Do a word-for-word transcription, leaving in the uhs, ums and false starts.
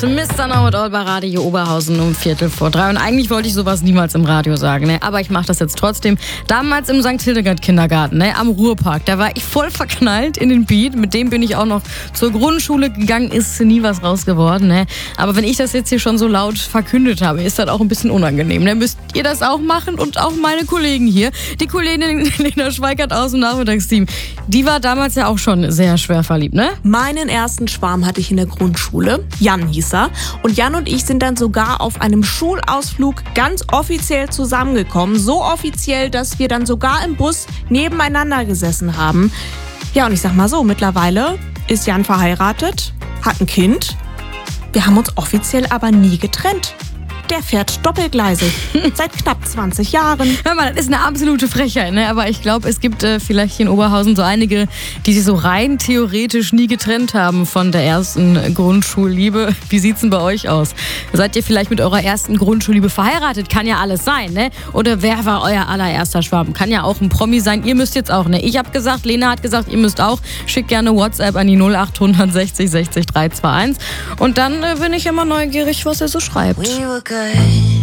Mister Know It All bei Radio Oberhausen um Viertel vor drei. Und eigentlich wollte ich sowas niemals im Radio sagen, ne? Aber ich mache das jetzt trotzdem. Damals im Sankt Hildegard Kindergarten, ne? Am Ruhrpark, da war ich voll verknallt in den Beat. Mit dem bin ich auch noch zur Grundschule gegangen, ist nie was raus geworden, ne? Aber wenn ich das jetzt hier schon so laut verkündet habe, ist das auch ein bisschen unangenehm. Dann müsst ihr das auch machen und auch meine Kollegen hier. Die Kollegin Lena Schweikert aus dem Nachmittagsteam, die war damals ja auch schon sehr schwer verliebt, ne? Meinen ersten Schwarm hatte ich in der Grundschule. Jan hieß er. Und Jan und ich sind dann sogar auf einem Schulausflug ganz offiziell zusammengekommen. So offiziell, dass wir dann sogar im Bus nebeneinander gesessen haben. Ja, und ich sag mal so, mittlerweile ist Jan verheiratet, hat ein Kind. Wir haben uns offiziell aber nie getrennt. Der fährt doppelgleisig. Seit knapp zwanzig Jahren. Hör mal, das ist eine absolute Frechheit, ne? Aber ich glaube, es gibt äh, vielleicht hier in Oberhausen so einige, die sich so rein theoretisch nie getrennt haben von der ersten Grundschulliebe. Wie sieht's denn bei euch aus? Seid ihr vielleicht mit eurer ersten Grundschulliebe verheiratet? Kann ja alles sein, ne? Oder wer war euer allererster Schwarm? Kann ja auch ein Promi sein. Ihr müsst jetzt auch, ne? Ich habe gesagt, Lena hat gesagt, ihr müsst auch. Schickt gerne WhatsApp an die null acht sechzig sechzig drei zwei eins. Und dann äh, bin ich immer neugierig, was ihr so schreibt. We were good.